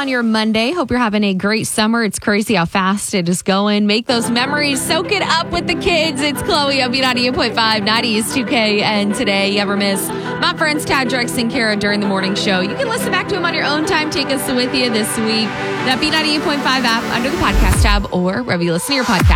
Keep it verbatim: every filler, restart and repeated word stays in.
on your Monday. Hope you're having a great summer. It's crazy how fast it is going. Make those memories. Soak it up with the kids. It's Chloe on B ninety-eight point five, nineties two K. And today, you ever miss my friends Tad, Drex, and Kara during the morning show? You can listen back to them on your own time. Take us with you this week. That B ninety-eight point five app under the podcast tab or wherever you listen to your podcast.